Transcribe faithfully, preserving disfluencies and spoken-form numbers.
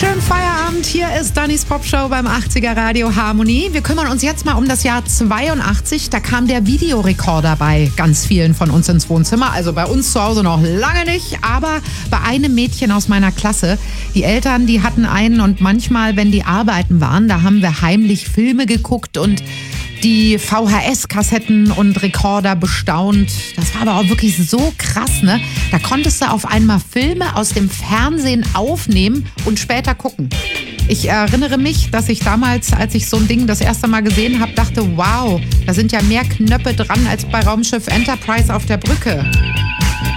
Schönen Feierabend, hier ist Dannys Popshow beim achtziger Radio Harmonie. Wir kümmern uns jetzt mal um das Jahr zweiundachtzig. Da kam der Videorekorder bei ganz vielen von uns ins Wohnzimmer. Also bei uns zu Hause noch lange nicht, aber bei einem Mädchen aus meiner Klasse. Die Eltern, die hatten einen und manchmal, wenn die arbeiten waren, da haben wir heimlich Filme geguckt und die V H S-Kassetten und Rekorder bestaunt. Das war aber auch wirklich so krass, ne? Da konntest du auf einmal Filme aus dem Fernsehen aufnehmen und später gucken. Ich erinnere mich, dass ich damals, als ich so ein Ding das erste Mal gesehen habe, dachte, wow, da sind ja mehr Knöpfe dran als bei Raumschiff Enterprise auf der Brücke.